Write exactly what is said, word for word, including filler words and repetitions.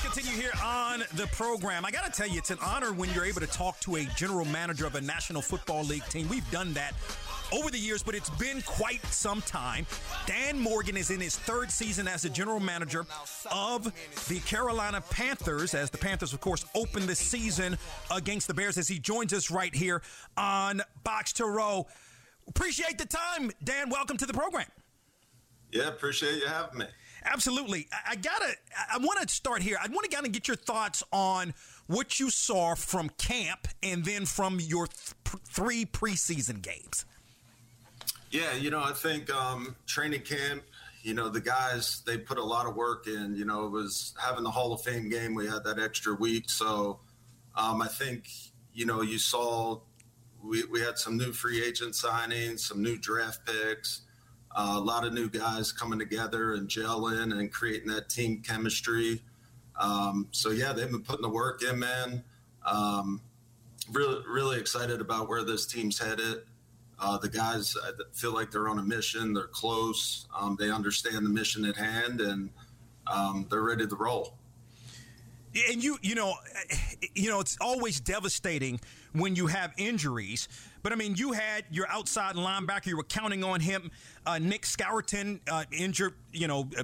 continue here on the program. I got to tell you, it's an honor when you're able to talk to a general manager of a National Football League team. We've done that over the years, but it's been quite some time. Dan Morgan is in his third season as a general manager of the Carolina Panthers, as the Panthers, of course, open the season against the Bears, as he joins us right here on Box to Row. Appreciate the time, Dan. Welcome to the program. Yeah, appreciate you having me. Absolutely. I, I gotta. I want to start here. I want to kind of get your thoughts on what you saw from camp and then from your th- three preseason games. Yeah, you know, I think um, training camp, you know, the guys, they put a lot of work in. You know, it was having the Hall of Fame game. We had that extra week. So um, I think, you know, you saw we, we had some new free agent signings, some new draft picks. Uh, a lot of new guys coming together and gelling and creating that team chemistry. Um, so, yeah, they've been putting the work in, man. Um, really, really excited about where this team's headed. Uh, the guys I feel like they're on a mission. They're close. Um, they understand the mission at hand, and um, they're ready to roll. And you, you know, you know, it's always devastating when you have injuries. But I mean, you had your outside linebacker. You were counting on him, uh, Nick Scourton, uh, injured. You know,